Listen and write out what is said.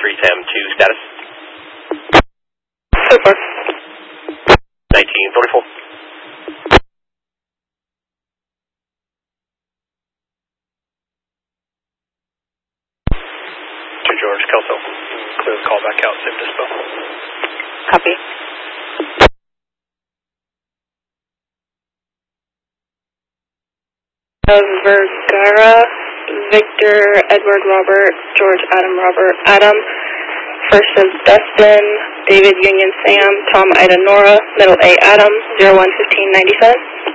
3 Sam 2 status. So far. 1944. To George, Kelso. Clear the call back out, same dispo. Copy. Vergara, Victor, Edward, Robert, George, Adam, Robert, Adam. First is Dustin, David, Union, Sam, Tom, Ida, Nora, middle A, Adam, 011597.